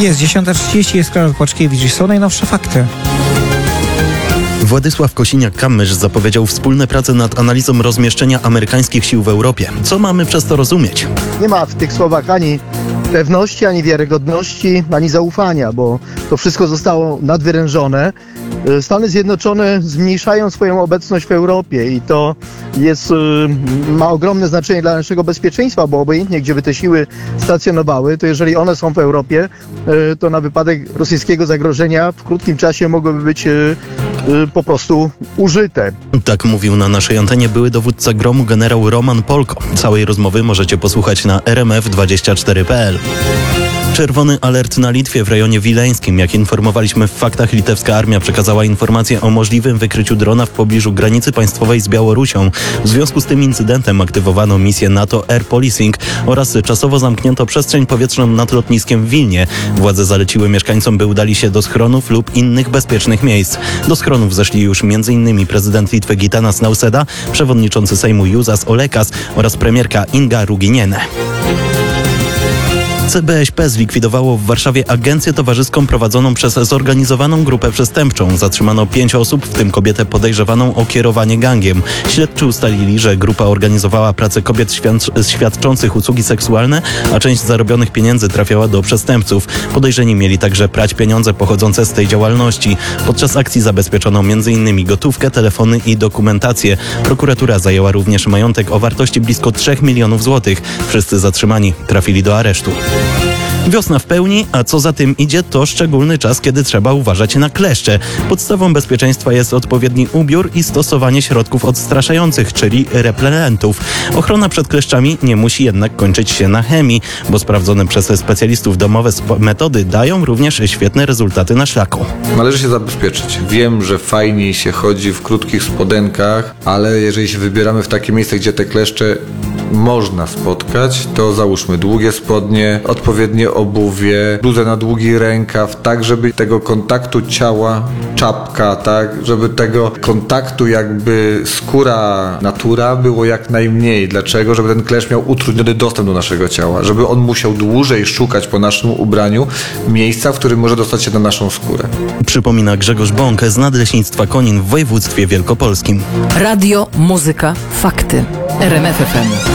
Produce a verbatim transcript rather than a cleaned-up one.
Jest dziesiąta trzydzieści, jest Karol Płaczkiewicz i są najnowsze fakty. Władysław Kosiniak-Kamysz zapowiedział wspólne prace nad analizą rozmieszczenia amerykańskich sił w Europie. Co mamy przez to rozumieć? Nie ma w tych słowach ani pewności, ani wiarygodności, ani zaufania, bo to wszystko zostało nadwyrężone. Stany Zjednoczone zmniejszają swoją obecność w Europie i to jest, ma ogromne znaczenie dla naszego bezpieczeństwa, bo obojętnie gdzie by te siły stacjonowały, to jeżeli one są w Europie, to na wypadek rosyjskiego zagrożenia w krótkim czasie mogłyby być po prostu użyte. Tak mówił na naszej antenie były dowódca gromu generał Roman Polko. Całej rozmowy możecie posłuchać na r m f dwadzieścia cztery kropka p l. Czerwony alert na Litwie w rejonie wileńskim. Jak informowaliśmy w faktach, litewska armia przekazała informację o możliwym wykryciu drona w pobliżu granicy państwowej z Białorusią. W związku z tym incydentem aktywowano misję NATO Air Policing oraz czasowo zamknięto przestrzeń powietrzną nad lotniskiem w Wilnie. Władze zaleciły mieszkańcom, by udali się do schronów lub innych bezpiecznych miejsc. Do schronów zeszli już m.in. prezydent Litwy Gitanas Nausėda, przewodniczący Sejmu Juozas Olekas oraz premierka Inga Ruginienė. C B S P zlikwidowało w Warszawie agencję towarzyską prowadzoną przez zorganizowaną grupę przestępczą. Zatrzymano pięć osób, w tym kobietę podejrzewaną o kierowanie gangiem. Śledczy ustalili, że grupa organizowała pracę kobiet świadc- świadczących usługi seksualne, a część zarobionych pieniędzy trafiała do przestępców. Podejrzeni mieli także prać pieniądze pochodzące z tej działalności. Podczas akcji zabezpieczono m.in. gotówkę, telefony i dokumentację. Prokuratura zajęła również majątek o wartości blisko trzech milionów złotych. Wszyscy zatrzymani trafili do aresztu. Wiosna w pełni, a co za tym idzie, to szczególny czas, kiedy trzeba uważać na kleszcze. Podstawą bezpieczeństwa jest odpowiedni ubiór i stosowanie środków odstraszających, czyli repelentów. Ochrona przed kleszczami nie musi jednak kończyć się na chemii, bo sprawdzone przez specjalistów domowe sp- metody dają również świetne rezultaty na szlaku. Należy się zabezpieczyć. Wiem, że fajniej się chodzi w krótkich spodenkach, ale jeżeli się wybieramy w takie miejsce, gdzie te kleszcze można spotkać, to załóżmy długie spodnie, odpowiednie obuwie, bluzę na długi rękaw, tak żeby tego kontaktu ciała, czapka, tak, żeby tego kontaktu jakby skóra, natura było jak najmniej. Dlaczego? Żeby ten kleszcz miał utrudniony dostęp do naszego ciała, żeby on musiał dłużej szukać po naszym ubraniu miejsca, w którym może dostać się na naszą skórę. Przypomina Grzegorz Bąk z Nadleśnictwa Konin w województwie wielkopolskim. Radio, muzyka, fakty. R M F F M.